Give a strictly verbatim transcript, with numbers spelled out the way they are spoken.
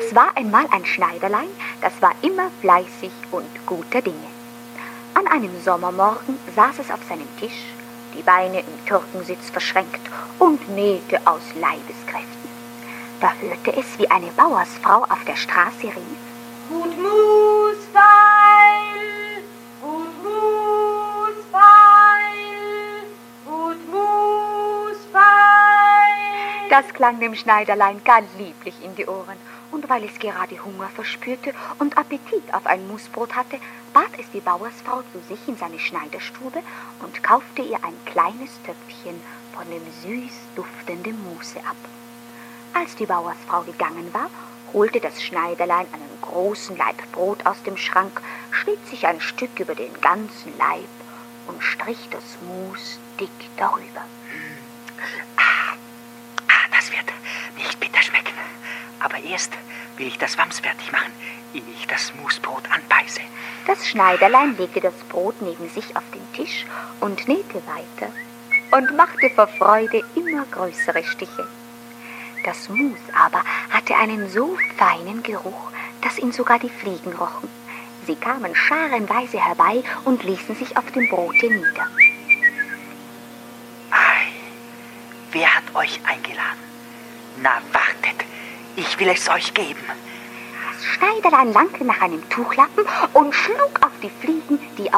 Es war einmal ein Schneiderlein, das war immer fleißig und guter Dinge. An einem Sommermorgen saß es auf seinem Tisch, die Beine im Türkensitz verschränkt und nähte aus Leibeskräften. Da hörte es, wie eine Bauersfrau auf der Straße rief: Gut Musfeil, gut Musfeil, gut Musfeil. Das klang dem Schneiderlein gar lieblich in die Ohren, und weil es gerade Hunger verspürte und Appetit auf ein Musbrot hatte, bat es die Bauersfrau zu sich in seine Schneiderstube und kaufte ihr ein kleines Töpfchen von dem süß duftenden Muse ab. Als die Bauersfrau gegangen war, holte das Schneiderlein einen großen Laib Brot aus dem Schrank, schnitt sich ein Stück über den ganzen Leib und strich das Mus dick darüber. Ah, ah, das wird nicht bitter schmecken. Aber erst will ich das Wams fertig machen, ehe ich das Musbrot anbeiße. Das Schneiderlein legte das Brot neben sich auf den Tisch und nähte weiter und machte vor Freude immer größere Stiche. Das Mus aber hatte einen so feinen Geruch, dass ihn sogar die Fliegen rochen. Sie kamen scharenweise herbei und ließen sich auf dem Brote nieder. Ei, wer hat euch eingeladen? Na, wartet, ich will es euch geben. Das Schneiderlein langte nach einem Tuchlappen und schlug auf die Fliegen, die